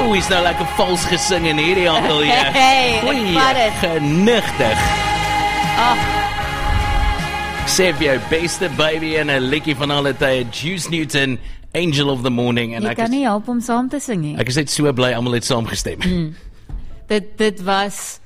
is nou lekker vals gesing in hierdie aantal hier. Hey, ek vat het. Genigtig. Oh, Sê vir jou beste baby en 'n liedjie van alle tye, Juice Newton, Angel of the Morning. En jy kan nie help om saam te sing nie. ek is net so bly almal het saamgestem. Dit was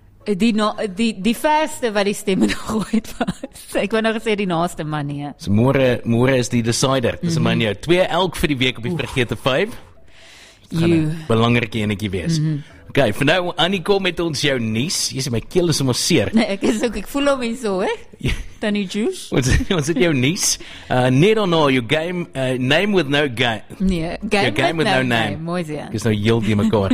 die verste wat die stemme nog ooit was. Ek wou nou gesê die naaste man nie. So môre is die decider. Dis man jou 2 elk vir die week op die vergete 5. Gaan 'n belangrike enetjie wees. Okay, vir nou Annie kom met ons jou nuus. Jy sê my keel is sommer seer. Nee, ek voel hom hier so, hè? Tannie Juice? Ons het jou nuus. Net or no, your game, name with no game. Nee, game with no name. Mooi sê. Dis nou heel die mekaar.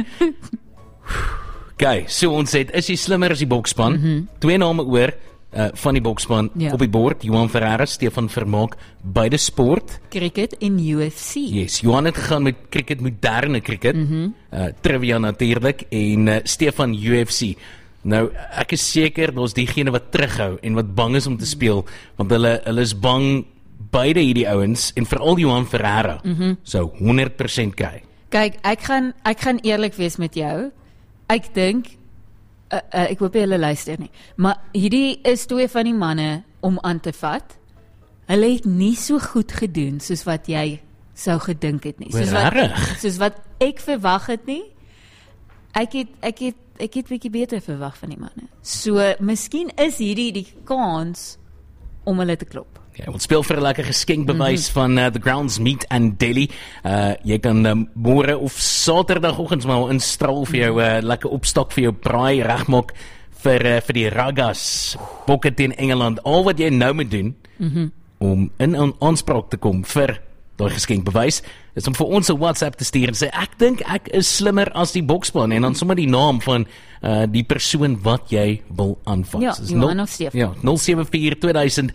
Okay, so ons het, is jy slimmer as die bokspan? 2 name oor van die bokspan op die bord. Johan Ferreira, Stefan Vermaak, beide sport. Cricket en UFC. Yes, Johan het gegaan met cricket, moderne cricket. Trivia natuurlik en Stefan UFC. Nou, ek is seker daar's diegene wat terughou en wat bang is om te speel, want hulle is bang beide hierdie ouens en veral Johan Ferreira sou 100% kry. Kyk, ek gaan eerlik wees met jou. Ek dink ek hoop julle luister nie, maar hierdie is 2 van die manne om aan te vat. Hulle het nie so goed gedoen soos wat jy sou gedink het nie. Soos wat ek verwag het nie. Ek het bietjie beter verwag van die manne. So, miskien is hierdie die kans om hulle te klop. Ja, ons speel vir 'n lekker geskenkbewys van The Grounds Meat and Deli. Jy kan môre of Saterdagoggend maar instraal vir jou lekker opstok vir jou braai regmaak vir die Ragas bokke teen Engeland. Al wat jy nou moet doen om in aanspraak te kom vir daai geskenkbewys is om vir ons 'n WhatsApp te stuur en sê ek dink ek is slimmer as die bokspan en dan sommer die naam van die persoon wat jy wil aanvat. Ja, Johan of Stefan. Ja, 074 2000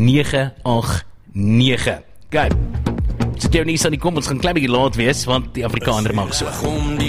989. Goed. Sit jou nie aan die kom, ons gaan klein bietjie laat wees want die Afrikaner maak so.